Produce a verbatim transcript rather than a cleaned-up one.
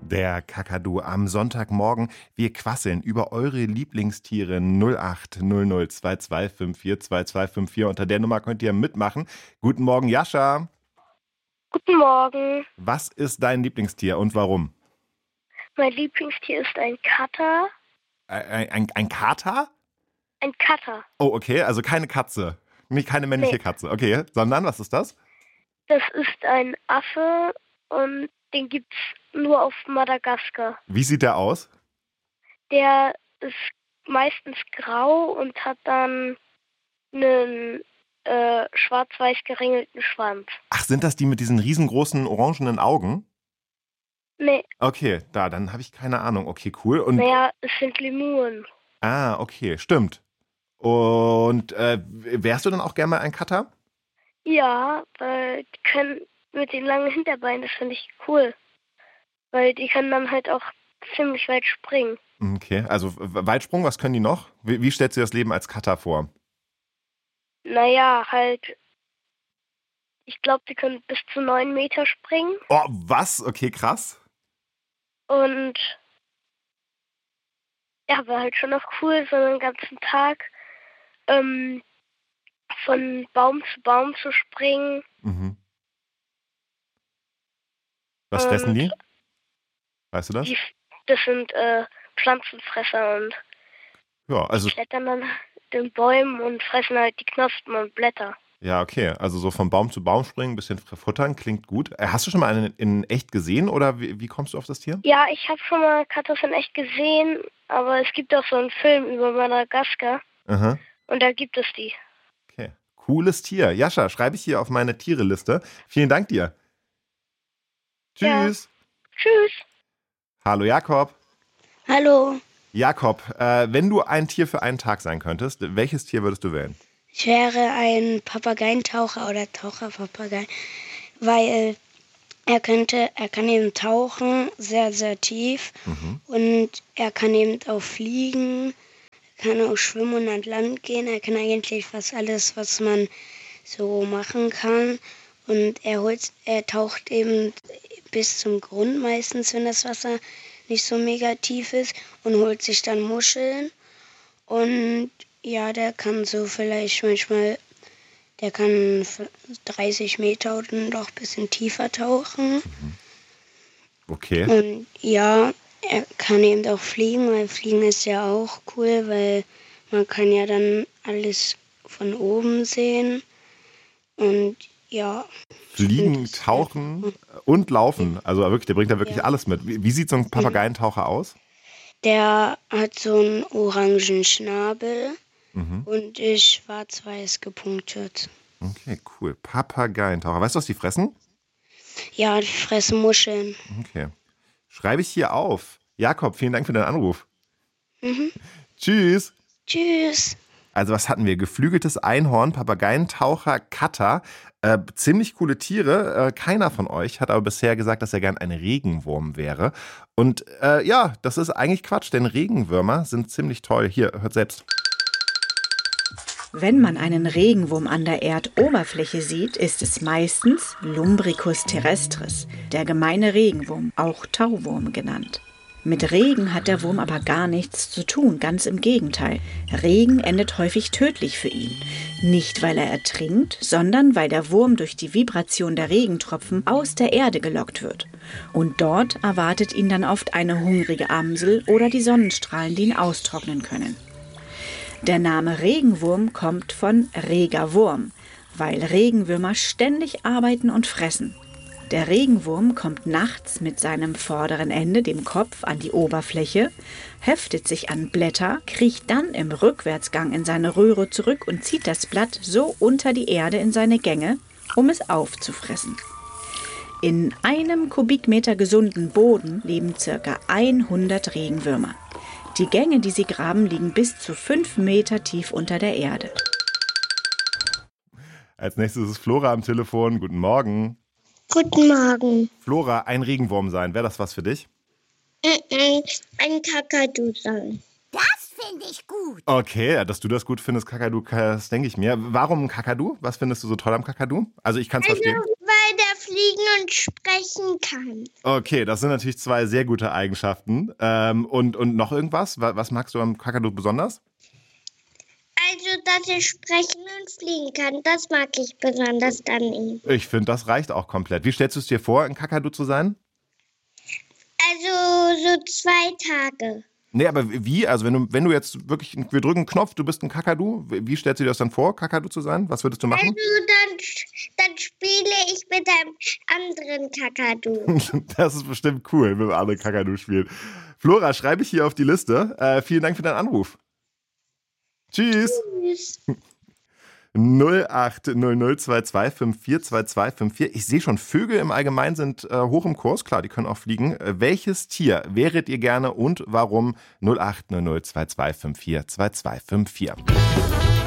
Der Kakadu am Sonntagmorgen. Wir quasseln über eure Lieblingstiere. null acht null null zwei zwei fünf vier zwei zwei fünf vier. Unter der Nummer könnt ihr mitmachen. Guten Morgen, Jascha. Guten Morgen. Was ist dein Lieblingstier und warum? Mein Lieblingstier ist ein Kater. Ein, ein, ein Kater? Ein Kater. Oh, okay, also keine Katze. Nicht keine männliche nee. Katze. Okay, sondern was ist das? Das ist ein Affe und den gibt's nur auf Madagaskar. Wie sieht der aus? Der ist meistens grau und hat dann einen äh, schwarz-weiß geringelten Schwanz. Ach, sind das die mit diesen riesengroßen orangenen Augen? Nee. Okay, da, dann habe ich keine Ahnung. Okay, cool. Und naja, es sind Lemuren. Ah, okay, stimmt. Und äh, wärst du dann auch gerne mal ein Kater? Ja, weil die können mit den langen Hinterbeinen, das finde ich cool. Weil die können dann halt auch ziemlich weit springen. Okay, also Weitsprung, was können die noch? Wie, wie stellst du dir das Leben als Kater vor? Naja, halt, ich glaube, die können bis zu neun Meter springen. Oh, was? Okay, krass. Und ja, war halt schon noch cool, so einen ganzen Tag ähm, von Baum zu Baum zu springen. Mhm. Was fressen die? Weißt du das? Die, das sind äh, Pflanzenfresser und ja, also die klettern dann den Bäumen und fressen halt die Knospen und Blätter. Ja, okay. Also so von Baum zu Baum springen, ein bisschen futtern, klingt gut. Hast du schon mal einen in echt gesehen oder wie, wie kommst du auf das Tier? Ja, ich habe schon mal Katas in echt gesehen, aber es gibt auch so einen Film über Madagaskar. Aha. Und da gibt es die. Okay. Cooles Tier. Jascha, schreibe ich hier auf meine Tiereliste. Vielen Dank dir. Tschüss. Ja. Tschüss. Hallo Jakob. Hallo. Jakob, äh, wenn du ein Tier für einen Tag sein könntest, welches Tier würdest du wählen? Ich wäre ein Papageientaucher oder Taucherpapagei, weil er könnte, er kann eben tauchen, sehr, sehr tief. Mhm. Und er kann eben auch fliegen, kann auch schwimmen und an Land gehen. Er kann eigentlich fast alles, was man so machen kann. Und er holt, er taucht eben bis zum Grund meistens, wenn das Wasser nicht so mega tief ist, und holt sich dann Muscheln. Und ja, der kann so vielleicht manchmal, der kann dreißig Meter oder noch ein bisschen tiefer tauchen. Okay. Und ja, er kann eben auch fliegen, weil Fliegen ist ja auch cool, weil man kann ja dann alles von oben sehen. Und ja. Fliegen, tauchen und laufen. Also wirklich, der bringt da wirklich ja. alles mit. Wie, wie sieht so ein Papageientaucher aus? Der hat so einen orangen Schnabel mhm. und ist schwarz-weiß gepunktet. Okay, cool. Papageientaucher. Weißt du, was die fressen? Ja, die fressen Muscheln. Okay. Schreibe ich hier auf. Jakob, vielen Dank für deinen Anruf. Mhm. Tschüss. Tschüss. Also was hatten wir? Geflügeltes Einhorn, Papageientaucher, Katter. Äh, ziemlich coole Tiere. Äh, keiner von euch hat aber bisher gesagt, dass er gern ein Regenwurm wäre. Und äh, ja, das ist eigentlich Quatsch, denn Regenwürmer sind ziemlich toll. Hier, hört selbst. Wenn man einen Regenwurm an der Erdoberfläche sieht, ist es meistens Lumbricus terrestris, der gemeine Regenwurm, auch Tauwurm genannt. Mit Regen hat der Wurm aber gar nichts zu tun, ganz im Gegenteil. Regen endet häufig tödlich für ihn. Nicht, weil er ertrinkt, sondern weil der Wurm durch die Vibration der Regentropfen aus der Erde gelockt wird. Und dort erwartet ihn dann oft eine hungrige Amsel oder die Sonnenstrahlen, die ihn austrocknen können. Der Name Regenwurm kommt von reger Wurm, weil Regenwürmer ständig arbeiten und fressen. Der Regenwurm kommt nachts mit seinem vorderen Ende, dem Kopf, an die Oberfläche, heftet sich an Blätter, kriecht dann im Rückwärtsgang in seine Röhre zurück und zieht das Blatt so unter die Erde in seine Gänge, um es aufzufressen. In einem Kubikmeter gesunden Boden leben ca. hundert Regenwürmer. Die Gänge, die sie graben, liegen bis zu fünf Meter tief unter der Erde. Als nächstes ist Flora am Telefon. Guten Morgen. Guten Morgen. Flora, ein Regenwurm sein, wäre das was für dich? Mm-mm, ein Kakadu sein. Das finde ich gut. Okay, ja, dass du das gut findest, Kakadu, das denke ich mir. Warum Kakadu? Was findest du so toll am Kakadu? Also ich kann es Also, verstehen. weil der fliegen und sprechen kann. Okay, das sind natürlich zwei sehr gute Eigenschaften. Ähm, und, und noch irgendwas? Was, was magst du am Kakadu besonders? Also, dass er sprechen und fliegen kann, das mag ich besonders an ihm. Ich finde, das reicht auch komplett. Wie stellst du es dir vor, ein Kakadu zu sein? Also, so zwei Tage. Nee, aber wie? Also wenn du, wenn du jetzt wirklich, wir drücken einen Knopf, du bist ein Kakadu, wie stellst du dir das dann vor, Kakadu zu sein? Was würdest du machen? Also, dann, dann spiele ich mit einem anderen Kakadu. Das ist bestimmt cool, wenn wir alle Kakadu spielen. Flora, schreibe ich hier auf die Liste. Äh, vielen Dank für deinen Anruf. Tschüss. Tschüss. null acht null null zwei zwei fünf vier zwei zwei fünf vier. Ich sehe schon, Vögel im Allgemeinen sind äh, hoch im Kurs. Klar, die können auch fliegen. Äh, welches Tier wäret ihr gerne und warum? null acht null null zwei zwei fünf vier zwei zwei fünf vier.